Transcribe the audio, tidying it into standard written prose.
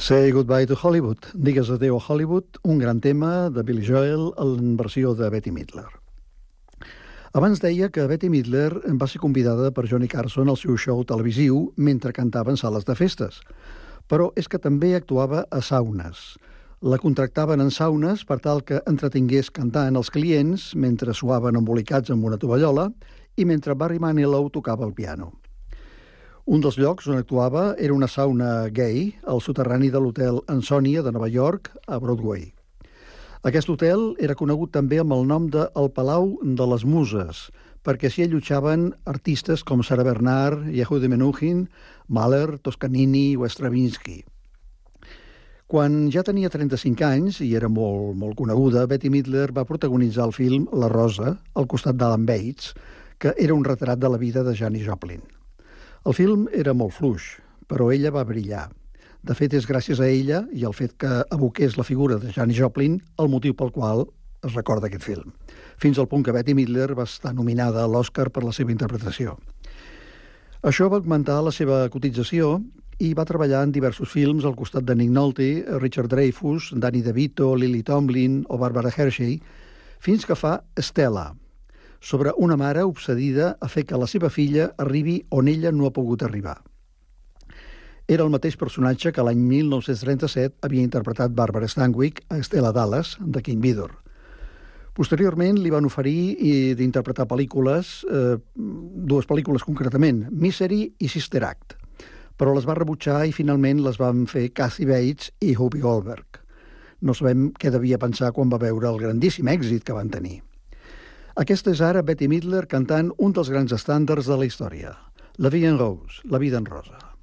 Say Goodbye to Hollywood. Digues adéu a Hollywood, un gran tema de Billy Joel en versió de Bette Midler. Abans deia que Bette Midler va ser convidada per Johnny Carson al seu show televisiu mentre cantava en sales de festes. Però és que també actuava a saunes. La contractaven en saunes per tal que entretingués cantant els clients mentre suaven embolicats amb una tovallola i mentre Barry Manilow tocava el piano. Un dels llocs on actuava era una sauna gay al soterrani de l'hotel Ansonia de Nova York, a Broadway. Aquest hotel era conegut també amb el nom de El Palau de les Muses, perquè s'hi allotjaven artistes com Sarah Bernhardt, Yehudi Menuhin, Mahler, Toscanini o Stravinsky. Quan ja tenia 35 anys i era molt coneguda, Bette Midler va protagonitzar el film La Rosa, al costat d'Alan Bates, que era un retrat de la vida de Janis Joplin. El film era molt fluix, però ella va brillar. De fet, és gràcies a ella i al fet que evoqués la figura de Janis Joplin el motiu pel qual es recorda aquest film, fins al punt que Bette Midler va estar nominada a l'Oscar per la seva interpretació. Això va augmentar la seva cotització i va treballar en diversos films al costat de Nick Nolte, Richard Dreyfuss, Danny DeVito, Lily Tomlin o Barbara Hershey, fins que fa Stella, sobre una mare obsedida a fer que la seva filla arribi on ella no ha pogut arribar. Era el mateix personatge que l'any 1937 havia interpretat Barbara Stanwyck a Stella Dallas, de King Vidor. Posteriorment li van oferir d'interpretar pel·lícules, dues pel·lícules concretament, Misery i Sister Act, però les va rebutjar i finalment les van fer Kathy Bates i Whoopi Goldberg. No sabem què devia pensar quan va veure el grandíssim èxit que van tenir. Aquesta és ara Bette Midler cantant un dels grans estàndards de la història, La vie en rose, La vida en rosa.